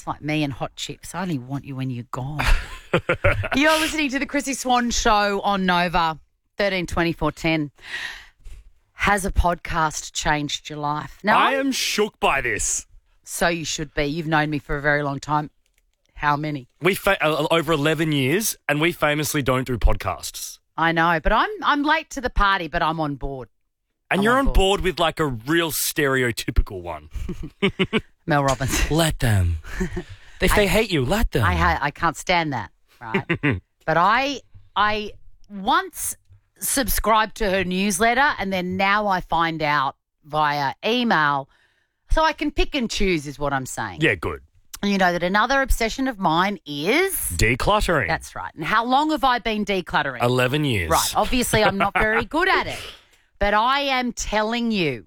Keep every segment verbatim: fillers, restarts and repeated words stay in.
It's like me and hot chips. I only want you when you're gone. You're listening to the Chrissy Swan Show on Nova, thirteen twenty-four ten. Has a podcast changed your life? No, I am shook by this. So you should be. You've known me for a very long time. How many? We fa- uh, over eleven years, and we famously don't do podcasts. I know, but I'm I'm late to the party, but I'm on board. And I'm you're on board. board with like a real stereotypical one. Mel Robbins. Let them. If they hate you, let them. I ha- I can't stand that, right? But I I once subscribed to her newsletter, and then now I find out via email, so I can pick and choose is what I'm saying. Yeah, good. And you know that another obsession of mine is... Decluttering. That's right. And how long have I been decluttering? eleven years. Right. Obviously, I'm not very good at it, but I am telling you...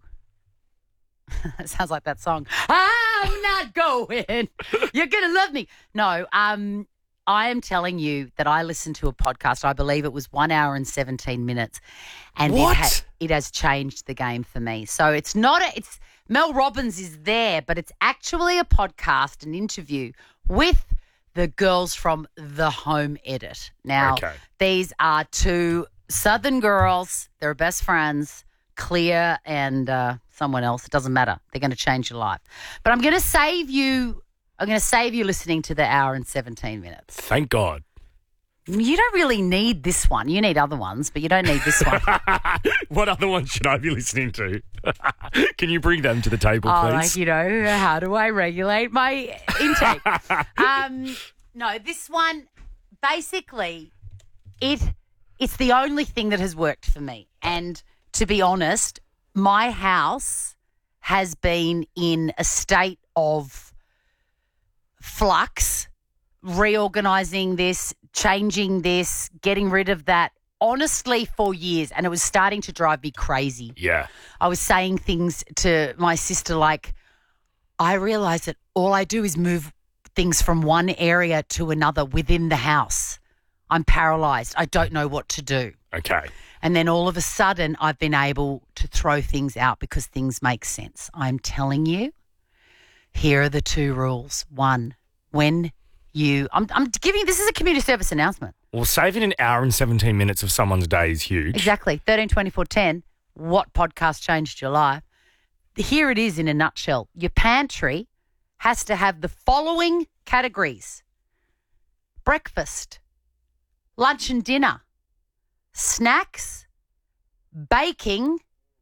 It sounds like that song. I'm not going. You're going to love me. No, um, I am telling you that I listened to a podcast. I believe it was one hour and seventeen minutes. And What? It, ha- it has changed the game for me. So it's not a, it's Mel Robbins is there, but it's actually a podcast, an interview with the girls from The Home Edit. Now, Okay. these are two Southern girls. They're best friends, Clear and uh, someone else. It doesn't matter. They're going to change your life. But I'm going to save you. I'm going to save you listening to the hour and seventeen minutes. Thank God. You don't really need this one. You need other ones, but you don't need this one. What other ones should I be listening to? Can you bring them to the table, Oh, please? like, you know, how do I regulate my intake? um, no, this one, basically, it it's the only thing that has worked for me. And to be honest, my house has been in a state of flux, reorganising this, changing this, getting rid of that, honestly, for years. And it was starting to drive me crazy. Yeah. I was saying things to my sister like, I realise that all I do is move things from one area to another within the house. I'm paralysed. I don't know what to do. Okay. And then all of a sudden I've been able to throw things out because things make sense. I'm telling you, here are the two rules. One, when you, I'm, I'm giving, this is a community service announcement. Well, saving an hour and seventeen minutes of someone's day is huge. Exactly. thirteen twenty-four ten. What podcast changed your life? Here it is in a nutshell. Your pantry has to have the following categories: breakfast, lunch and dinner, snacks, baking,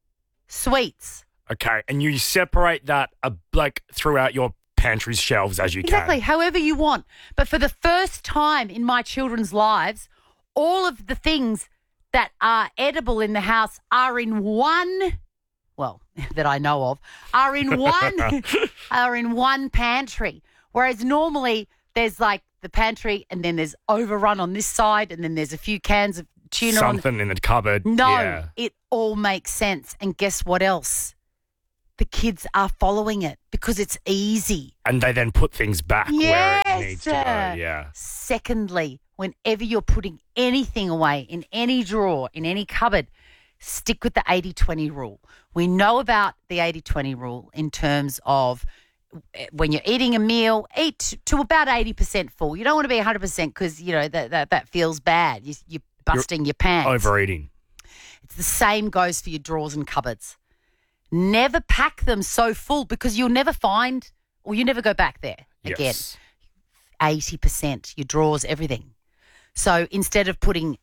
sweets. Okay. And you separate that uh, like throughout your pantry's shelves as you Exactly, can. however you want. But for the first time in my children's lives, all of the things that are edible in the house are in one, well, that I know of, are in one, are in one pantry. Whereas normally there's like the pantry and then there's overrun on this side and then there's a few cans of tuna on Something in the cupboard. No, Yeah. it all makes sense. And guess what else? The kids are following it because it's easy. And they then put things back where it needs to go. Yes. Yeah. Secondly, whenever you're putting anything away in any drawer, in any cupboard, stick with the eighty twenty rule. We know about the eighty twenty rule in terms of when you're eating a meal, eat to about eighty percent full. You don't want to be one hundred percent because, you know, that, that, that feels bad. You, you're busting your pants. Overeating. It's the same goes for your drawers and cupboards. Never pack them so full because you'll never find or you never go back there again. Yes. eighty percent, your drawers, everything. So instead of putting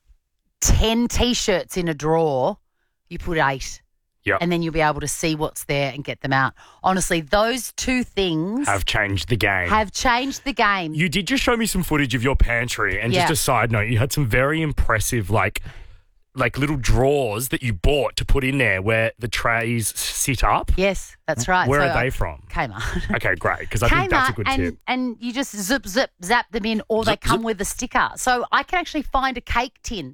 ten T-shirts in a drawer, you put eight. Yep. And then you'll be able to see what's there and get them out. Honestly, those two things Have changed the game. have changed the game. You did just show me some footage of your pantry, and Yeah. just a side note, you had some very impressive, like, like little drawers that you bought to put in there where the trays sit up. Yes, that's right. Where So, are they uh, from? Kmart. Okay, great, because I think that's a Kmart, good and, tip. and you just zip, zip, zap them in, or they Zip, come zip. with a sticker. So I can actually find a cake tin,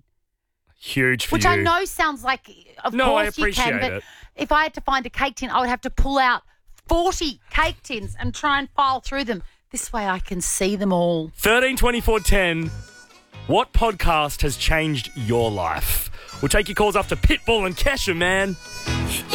Huge for which you. I know sounds like, of No, I course you can, appreciate but it. if I had to find a cake tin, I would have to pull out forty cake tins and try and file through them. This way I can see them all. thirteen twenty-four ten. What podcast has changed your life? We'll take your calls after Pitbull and Kesha, man.